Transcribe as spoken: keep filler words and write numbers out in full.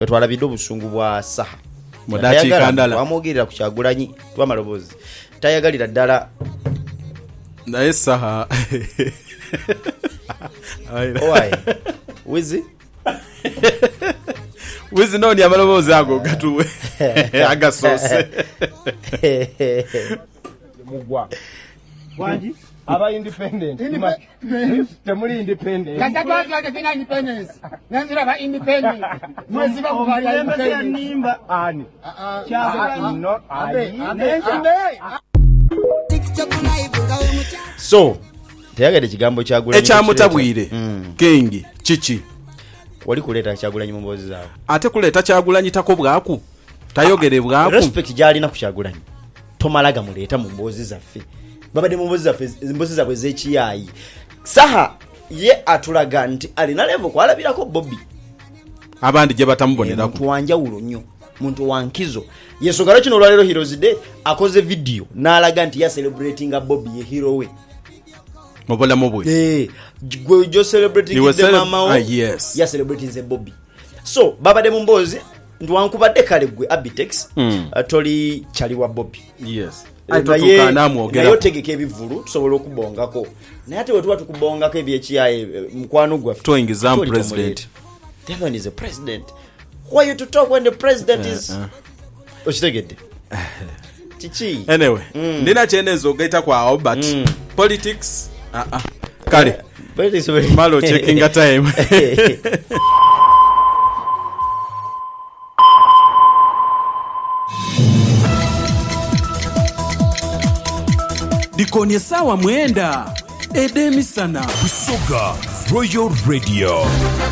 twalabidde obusungu bwa Saha mudakiika ndala wamwogerera ku Kyagulanyi twamalobozi tayagalira ddala naye Saha owai wizi wizi noni amalobozi ago gatuwe agasose mugwa wanji aba independent temuli independent kata kwa kwa kina independence nanzira ba independent mwezi ba kuvalia independent nimba ani cha not abe abe so teyagade kigambo Kyagulanyi ekyamutabwire kengi chichi wali kuleta Kyagulanyi mu mbozi zaawo ate kuleta Kyagulanyi tako bwaku tayogere bwaku respect gyalina ku Kyagulanyi tomalaga muleta mu mbozi zaffe babade mu mbozi zaffe mbozi zabwe zekiyayi Saha ye atulaga nti alina level kwalabirako Bobby abandi je batamubonera ku twanja ulo nnyo muntu wankizo yesogala kino lwalero Heroes Day akoze video n'alaga nti ya celebrating Bobby ye hero we mobola mobwe eh gwe jo celebrating the mama ah, yes ya celebrating the Bobby so babade mu mbozi ndwankubadde kale gwe Abitex mm. uh, toli chali wa Bobby yes atotukana mwogera nayo tegeke ebivulu tusobola okubongako naye ate wetuwa tukubongako ebyekiyaye mkwano gwa toingiza president the one is a president why you to talk when the president uh, is uh. Ochitegedde chichi anyway mm. ndina chendezo gaita kwa but mm. politics ah uh, ah uh. kale politics malo checking a time Dikonie sawa mwenda Edemisana Busoga Royal Radio.